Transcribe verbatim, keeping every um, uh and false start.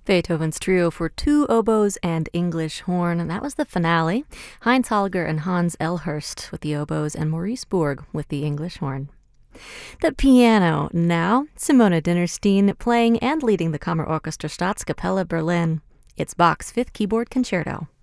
Beethoven's Trio for Two Oboes and English Horn, and that was the finale. Heinz Holliger and Hans Elhurst with the oboes and Maurice Bourg with the English horn. The piano now, Simona Dinnerstein playing and leading the Kammerorchester Staatskapelle Berlin. It's Bach's Fifth Keyboard Concerto.